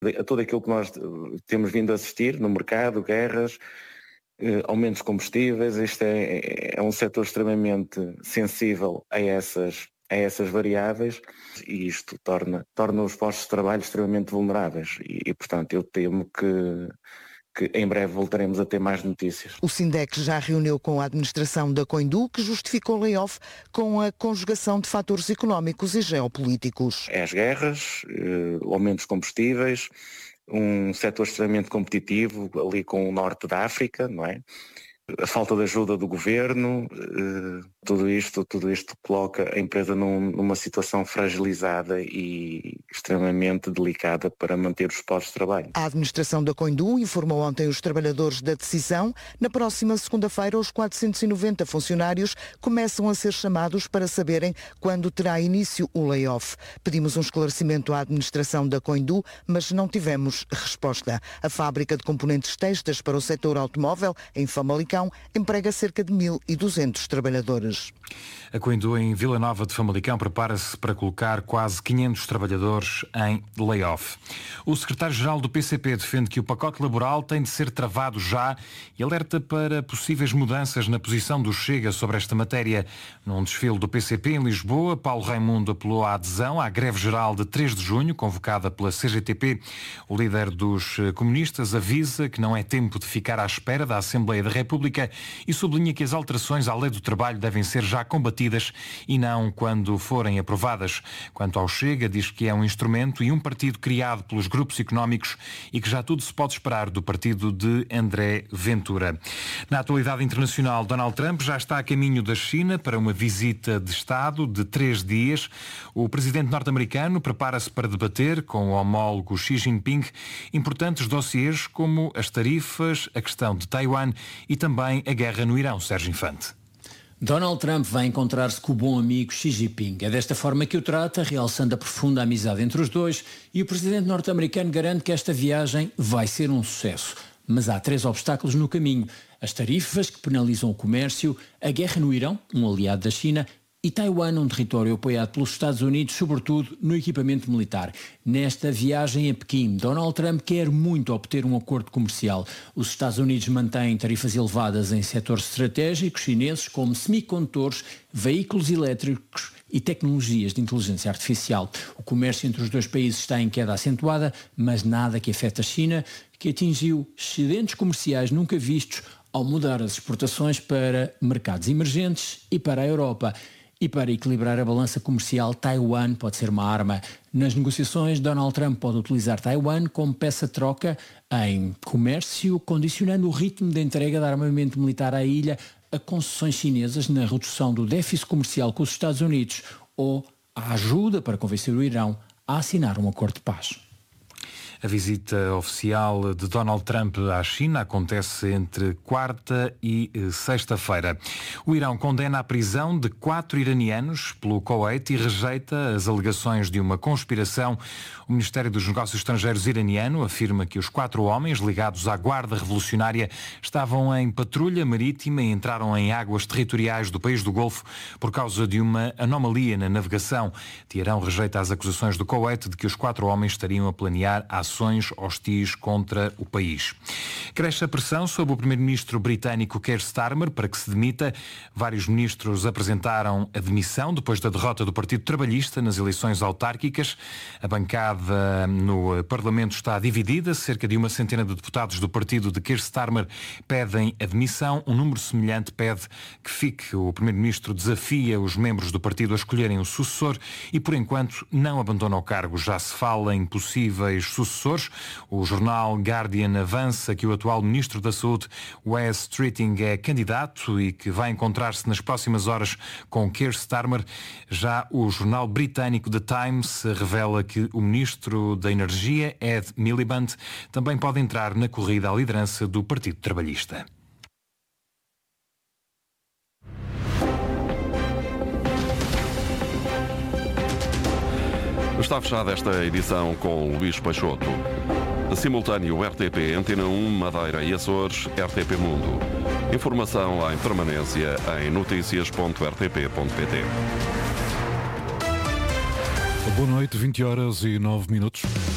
A tudo aquilo que nós temos vindo a assistir no mercado, guerras, aumentos de combustíveis. Isto é um setor extremamente sensível a essas variáveis, e isto torna os postos de trabalho extremamente vulneráveis e portanto, eu temo que em breve voltaremos a ter mais notícias. O Sindex já reuniu com a administração da Coindu, que justificou o layoff com a conjugação de fatores económicos e geopolíticos. As guerras, aumentos de combustíveis, um setor extremamente competitivo ali com o norte da África, não é? A falta de ajuda do governo, tudo isto coloca a empresa numa situação fragilizada e extremamente delicada para manter os postos de trabalho. A administração da Coindu informou ontem os trabalhadores da decisão. Na próxima segunda-feira, os 490 funcionários começam a ser chamados para saberem quando terá início o layoff. Pedimos um esclarecimento à administração da Coindu, mas não tivemos resposta. A fábrica de componentes têxteis para o setor automóvel, em Famalicão, emprega cerca de 1.200 trabalhadores. A Coindu, em Vila Nova de Famalicão, prepara-se para colocar quase 500 trabalhadores em layoff. O secretário-geral do PCP defende que o pacote laboral tem de ser travado já e alerta para possíveis mudanças na posição do Chega sobre esta matéria. Num desfile do PCP em Lisboa, Paulo Raimundo apelou à adesão à greve geral de 3 de junho, convocada pela CGTP. O líder dos comunistas avisa que não é tempo de ficar à espera da Assembleia da República e sublinha que as alterações à lei do trabalho devem ser já combatidas e não quando forem aprovadas. Quanto ao Chega, diz que é um instrumento e um partido criado pelos grupos económicos e que já tudo se pode esperar do partido de André Ventura. Na atualidade internacional, Donald Trump já está a caminho da China para uma visita de Estado de 3 dias. O presidente norte-americano prepara-se para debater com o homólogo Xi Jinping importantes dossiês como as tarifas, a questão de Taiwan e também a guerra no Irão. Sérgio Infante. Donald Trump vai encontrar-se com o bom amigo Xi Jinping. É desta forma que o trata, realçando a profunda amizade entre os dois, e o presidente norte-americano garante que esta viagem vai ser um sucesso. Mas há 3 obstáculos no caminho: as tarifas, que penalizam o comércio, a guerra no Irão, um aliado da China, e Taiwan, um território apoiado pelos Estados Unidos, sobretudo no equipamento militar. Nesta viagem a Pequim, Donald Trump quer muito obter um acordo comercial. Os Estados Unidos mantêm tarifas elevadas em setores estratégicos chineses, como semicondutores, veículos elétricos e tecnologias de inteligência artificial. O comércio entre os dois países está em queda acentuada, mas nada que afeta a China, que atingiu excedentes comerciais nunca vistos ao mudar as exportações para mercados emergentes e para a Europa. E para equilibrar a balança comercial, Taiwan pode ser uma arma. Nas negociações, Donald Trump pode utilizar Taiwan como peça-troca em comércio, condicionando o ritmo de entrega de armamento militar à ilha a concessões chinesas na redução do déficit comercial com os Estados Unidos ou a ajuda para convencer o Irão a assinar um acordo de paz. A visita oficial de Donald Trump à China acontece entre quarta e sexta-feira. O Irão condena a prisão de 4 iranianos pelo Kuwait e rejeita as alegações de uma conspiração. O Ministério dos Negócios Estrangeiros iraniano afirma que os 4 homens ligados à Guarda Revolucionária estavam em patrulha marítima e entraram em águas territoriais do país do Golfo por causa de uma anomalia na navegação. Teherão rejeita as acusações do Kuwait de que os 4 homens estariam a planear ações hostis contra o país. Cresce a pressão sobre o primeiro-ministro britânico Keir Starmer para que se demita. Vários ministros apresentaram a demissão depois da derrota do Partido Trabalhista nas eleições autárquicas. A bancada no Parlamento está dividida. Cerca de 100 de deputados do partido de Keir Starmer pedem a demissão. Um número semelhante pede que fique. O primeiro-ministro desafia os membros do partido a escolherem o sucessor e, por enquanto, não abandona o cargo. Já se fala em possíveis sucessores. O jornal Guardian avança que o atual Ministro da Saúde, Wes Streeting, é candidato e que vai encontrar-se nas próximas horas com Keir Starmer. Já o jornal britânico The Times revela que o Ministro da Energia, Ed Miliband, também pode entrar na corrida à liderança do Partido Trabalhista. Está fechada esta edição com Luís Peixoto. Simultâneo RTP, Antena 1, Madeira e Açores, RTP Mundo. Informação em permanência em notícias.rtp.pt. Boa noite, 20h09.